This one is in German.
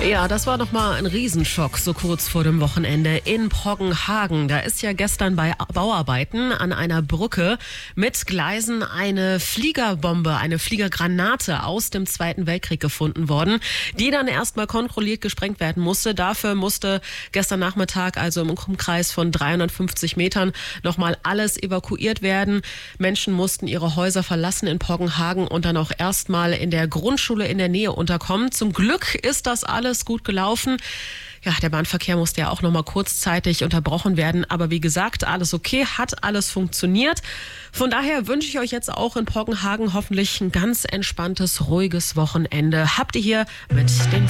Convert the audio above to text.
Ja, das war doch mal ein Riesenschock, so kurz vor dem Wochenende in Poggenhagen. Da ist ja gestern bei Bauarbeiten an einer Brücke mit Gleisen eine Fliegerbombe, eine Fliegergranate aus dem Zweiten Weltkrieg gefunden worden, die dann erstmal kontrolliert gesprengt werden musste. Dafür musste gestern Nachmittag, also im Umkreis von 350 Metern, nochmal alles evakuiert werden. Menschen mussten ihre Häuser verlassen in Poggenhagen und dann auch erstmal in der Grundschule in der Nähe unterkommen. Zum Glück ist das alles gut gelaufen. Ja, der Bahnverkehr musste ja auch noch mal kurzzeitig unterbrochen werden. Aber wie gesagt, alles okay, hat alles funktioniert. Von daher wünsche ich euch jetzt auch in Poggenhagen hoffentlich ein ganz entspanntes, ruhiges Wochenende. Habt ihr hier mit den